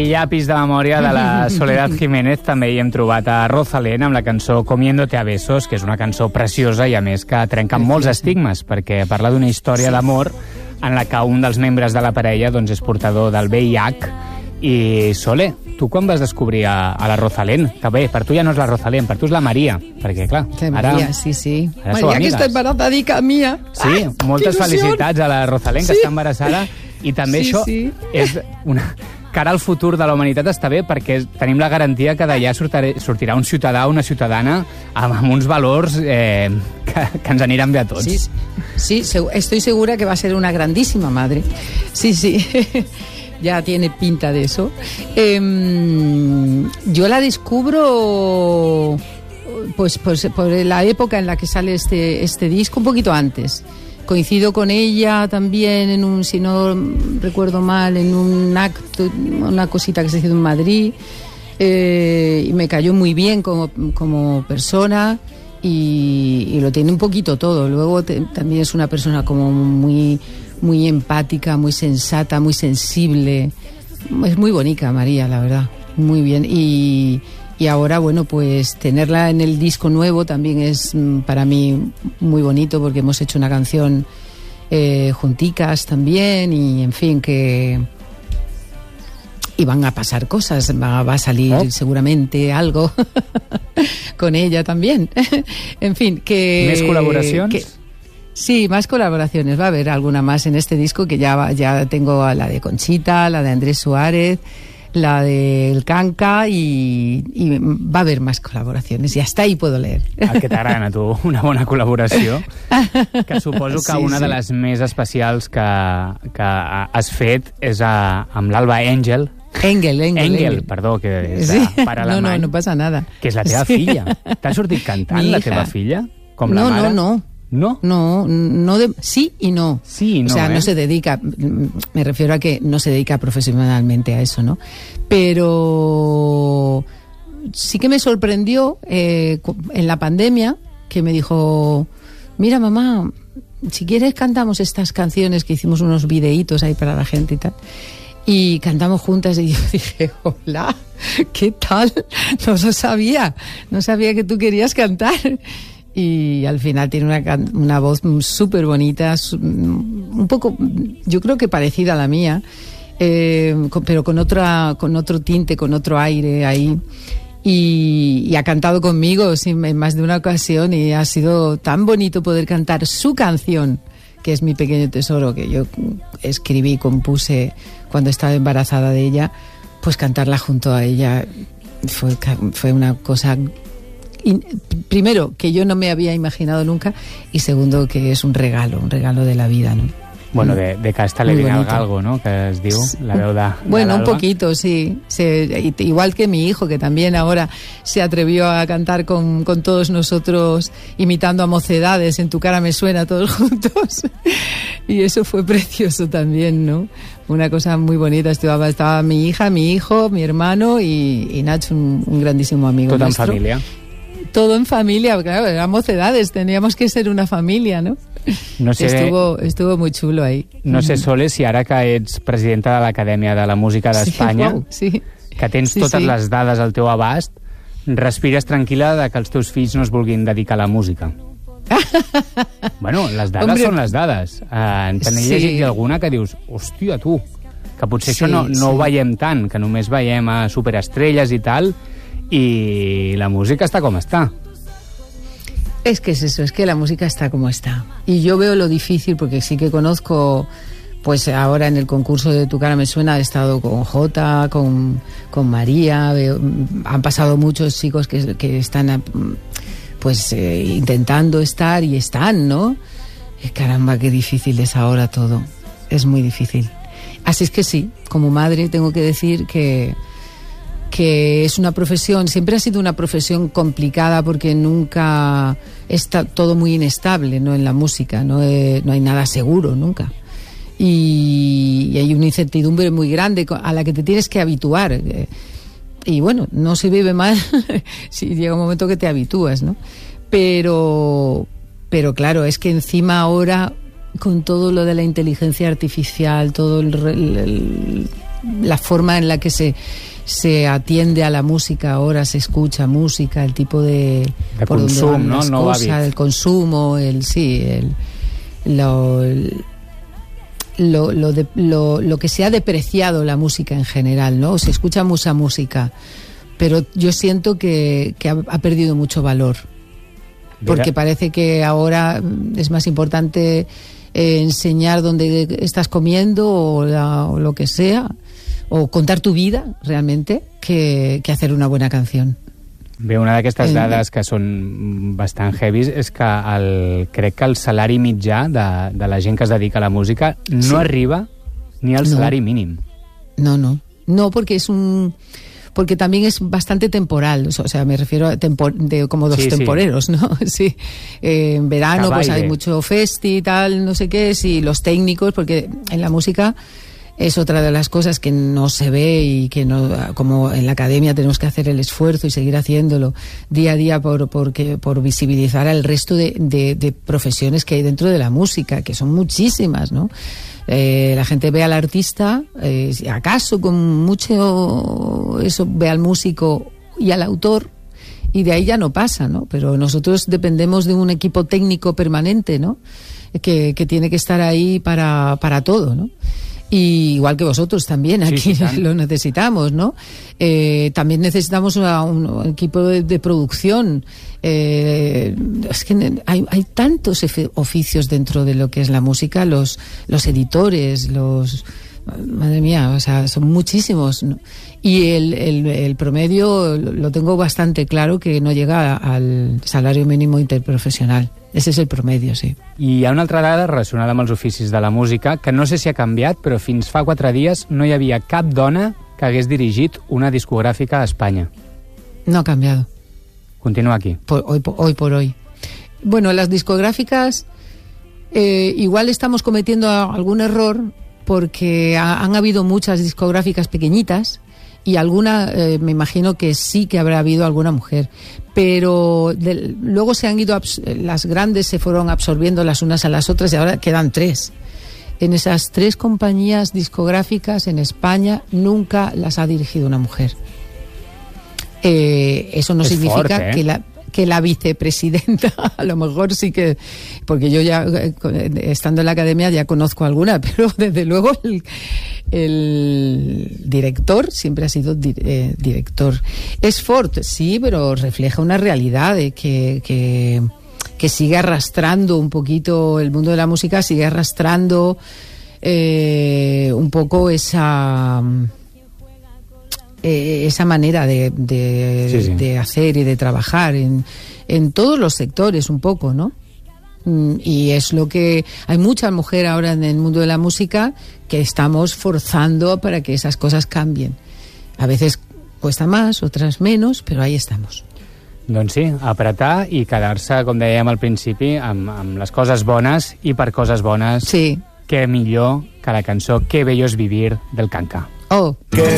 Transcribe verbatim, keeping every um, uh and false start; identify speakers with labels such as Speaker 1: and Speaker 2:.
Speaker 1: llapis de memòria de la Soledad Jiménez també hi hem trobat a Rosalén amb la cançó Comiéndote a besos, que és una cançó preciosa i a més que trenca amb molts estigmes, perquè parla d'una història sí. d'amor en la que un dels membres de la parella doncs, és portador del V I H. I Sole, tu quan vas descobrir a, a la Rosalén? Que bé, per tu ja no és la Rosalén, per tu és la Maria, perquè clar, ara...
Speaker 2: Maria, sí, sí.
Speaker 1: Ara
Speaker 2: Maria, que està embarazadica mía.
Speaker 1: Sí,
Speaker 2: Ai,
Speaker 1: moltes felicitats a la Rosalén, que
Speaker 2: sí.
Speaker 1: està embarassada, i també
Speaker 2: sí,
Speaker 1: això
Speaker 2: sí.
Speaker 1: és una... cara al futur de la humanitat està bé perquè tenim la garantia que d'allà sortirà un ciutadà o una ciutadana amb, amb uns valors eh, que, que ens aniran bé a tots.
Speaker 2: Sí, sí, sí, estoy segura que va a ser una grandísima madre. Sí, sí. Ya tiene pinta de eso. Eh, yo la descubro pues, pues por la época en la que sale este, este disco, un poquito antes. Coincido con ella también en un, si no recuerdo mal, en un acto, una cosita que se hizo en Madrid, eh, y me cayó muy bien como, como persona y, y lo tiene un poquito todo. Luego te, también es una persona como muy... muy empática, muy sensata, muy sensible. Es muy bonita María, la verdad, muy bien. Y, y ahora, bueno, pues tenerla en el disco nuevo también es para mí muy bonito porque hemos hecho una canción eh, junticas también y, en fin, que... Y van a pasar cosas, va, va a salir oh. seguramente algo con ella también. En fin, que...
Speaker 1: ¿Més col·laboracions?
Speaker 2: Que, sí, más colaboraciones. Va a haber alguna más en este disco que ya, ya tengo la de Conchita, la de Andrés Suárez, la del Canca y, y va a haber más colaboraciones. Y hasta ahí puedo leer.
Speaker 1: El que t'agrada a tu, una bona col·laboració, que suposo que
Speaker 2: sí,
Speaker 1: una
Speaker 2: sí.
Speaker 1: de les més especials que, que has fet és a, amb l'Alba Engel.
Speaker 2: Engel, Engel,
Speaker 1: Engel,
Speaker 2: Engel.
Speaker 1: perdó, que és
Speaker 2: sí.
Speaker 1: de pare alemany.
Speaker 2: No, no, no passa nada.
Speaker 1: Que és la teva
Speaker 2: sí.
Speaker 1: filla. T'ha sortit cantant, la teva filla? Com
Speaker 2: no,
Speaker 1: la mare?
Speaker 2: no, no.
Speaker 1: ¿No?
Speaker 2: No, no de, sí y no.
Speaker 1: Sí y no,
Speaker 2: o sea,
Speaker 1: ¿eh?
Speaker 2: no se dedica, me refiero a que no se dedica profesionalmente a eso, ¿no? Pero sí que me sorprendió eh, en la pandemia que me dijo, mira mamá, si quieres cantamos estas canciones, que hicimos unos videitos ahí para la gente y tal. Y cantamos juntas y yo dije, hola, ¿qué tal? No lo sabía, no sabía que tú querías cantar. Y al final tiene una, una voz súper bonita, un poco, yo creo que parecida a la mía, eh, con, pero con, otra, con otro tinte, con otro aire ahí. Y, y ha cantado conmigo sí, en más de una ocasión y ha sido tan bonito poder cantar su canción, que es Mi Pequeño Tesoro, que yo escribí y compuse cuando estaba embarazada de ella. Pues cantarla junto a ella fue, fue una cosa... Y, primero, que yo no me había imaginado nunca, y segundo, que es un regalo, un regalo de la vida, ¿no?
Speaker 1: Bueno, de, de Casta le viene al galgo, ¿no? Que es diu, la veu de, de
Speaker 2: Bueno, un
Speaker 1: l'Alba.
Speaker 2: poquito, sí. Se, igual que mi hijo, que también ahora se atrevió a cantar con, con todos nosotros, imitando a Mocedades, En tu cara me suena, todos juntos. Y eso fue precioso también, ¿no? Una cosa muy bonita. Estaba, estaba mi hija, mi hijo, mi hermano y, y Nacho, un, un grandísimo amigo
Speaker 1: Tot en
Speaker 2: nuestro.
Speaker 1: família.
Speaker 2: Todo en familia, claro, éramos edades, teníamos que ser una familia, ¿no?
Speaker 1: No sé,
Speaker 2: estuvo, estuvo muy chulo ahí.
Speaker 1: no sé, Sole, si ara que ets presidenta de l'Acadèmia de la Música d'Espanya,
Speaker 2: sí, wow, sí.
Speaker 1: que tens
Speaker 2: sí,
Speaker 1: totes
Speaker 2: sí.
Speaker 1: les dades al teu abast, respires tranquil·la de que els teus fills no es vulguin dedicar a la música. Bueno, les dades
Speaker 2: Hombre,
Speaker 1: són les dades. Eh, en tenim
Speaker 2: sí.
Speaker 1: llegit alguna que dius, hòstia, tu, que potser
Speaker 2: Sí,
Speaker 1: això no, no
Speaker 2: sí.
Speaker 1: ho veiem tant, que només veiem a superestrelles i tal, i la música està com està.
Speaker 2: Es que es eso, es que la música está como está. Y yo veo lo difícil, porque sí que conozco, pues ahora en el concurso de Tu cara me suena, he estado con Jota, con, con María, veo, han pasado muchos chicos que, que están pues eh, intentando estar y están, ¿no? Y caramba, qué difícil es ahora todo, es muy difícil. Así es que sí, como madre tengo que decir que que es una profesión, siempre ha sido una profesión complicada porque nunca está todo muy inestable, ¿no? En la música, no, eh, no hay nada seguro nunca. Y, y hay una incertidumbre muy grande a la que te tienes que habituar. Eh, y bueno, no se vive mal si llega un momento que te habitúas, ¿no? Pero, pero claro, es que encima ahora, con todo lo de la inteligencia artificial, todo el... el, el la forma en la que se, se atiende a la música ahora, se escucha música, el tipo de...
Speaker 1: De
Speaker 2: por
Speaker 1: consum,
Speaker 2: donde van
Speaker 1: no?
Speaker 2: las
Speaker 1: El nou
Speaker 2: cosas,
Speaker 1: hàbit.
Speaker 2: el consumo, el sí, el, lo, el- lo, lo, de- lo, lo que se ha depreciado la música en general, ¿no? Se escucha mucha música, pero yo siento que, que ha, ha perdido mucho valor. Porque parece que ahora es más importante eh, enseñar dónde estás comiendo o, la- o lo que sea, o contar tu vida realmente, que, que hacer una buena canción.
Speaker 1: Bé, una d'aquestes
Speaker 2: Eh,
Speaker 1: dades que són bastant heavies és que el, crec que el salari mitjà de, de la gent que es dedica a la música no
Speaker 2: Sí.
Speaker 1: arriba ni al
Speaker 2: No.
Speaker 1: salari mínim.
Speaker 2: No, no. No, porque es un... Porque también es bastante temporal, o sea, me refiero a tempo- de como dos
Speaker 1: Sí, sí.
Speaker 2: temporeros, ¿no? Sí. Eh, en verano
Speaker 1: Que
Speaker 2: pues
Speaker 1: baile.
Speaker 2: hay mucho festi y tal, no sé qué, sí, los técnicos, porque en la música es otra de las cosas que no se ve y que no, como en la academia tenemos que hacer el esfuerzo y seguir haciéndolo día a día por, porque, por visibilizar al resto de, de, de profesiones que hay dentro de la música, que son muchísimas, ¿no? Eh, la gente ve al artista, eh, si acaso con mucho eso ve al músico y al autor, y de ahí ya no pasa, ¿no? Pero nosotros dependemos de un equipo técnico permanente, ¿no? Que, que tiene que estar ahí para, para todo, ¿no? Y igual que vosotros también,
Speaker 1: Sí,
Speaker 2: aquí
Speaker 1: sí, tant.
Speaker 2: lo necesitamos, ¿no? Eh, también necesitamos una- un equipo de, de producción. Eh, es que hay, hay tantos efe- oficios dentro de lo que es la música, los, los editores, los... Madre mía, o sea, son muchísimos, ¿no? Y el, el, el promedio lo tengo bastante claro que no llega al salario mínimo interprofesional. Ese es el promedio, sí.
Speaker 1: I hi ha una altra dada relacionada amb els oficis de la música, que no sé si ha canviat, però fins fa quatre dies no hi havia cap dona que hagués dirigit una discogràfica a Espanya.
Speaker 2: No ha cambiado.
Speaker 1: Continua aquí.
Speaker 2: Por, hoy, por, hoy por hoy. Bueno, las discográficas, eh, igual estamos cometiendo a- algún error porque ha- han habido muchas discográficas pequeñitas y alguna, eh, me imagino que sí que habrá habido alguna mujer, pero del- luego se han ido, abs- las grandes se fueron absorbiendo las unas a las otras y ahora quedan tres. En esas tres compañías discográficas en España nunca las ha dirigido una mujer. Eh, eso no
Speaker 1: Es
Speaker 2: significa
Speaker 1: fuerte, ¿eh?
Speaker 2: que la que la vicepresidenta a lo mejor sí que, porque yo ya eh, estando en la academia ya conozco alguna, pero desde luego el, el director siempre ha sido di- eh, director. Es Ford, sí, pero refleja una realidad de que, que que sigue arrastrando un poquito el mundo de la música, sigue arrastrando eh, un poco esa eh, esa manera de, de,
Speaker 1: Sí, sí.
Speaker 2: de hacer y de trabajar en, en todos los sectores un poco, ¿no? Mm, Y es lo que... Hay mucha mujer ahora en el mundo de la música que estamos forzando para que esas cosas cambien. A veces cuesta más, otras menos, pero ahí estamos.
Speaker 1: Doncs sí, apretar i quedar-se, com dèiem al principi, amb, amb les coses bones i per coses bones.
Speaker 2: Sí.
Speaker 1: Què millor que la cançó Qué bello es vivir del Canca.
Speaker 2: Oh.
Speaker 3: Qué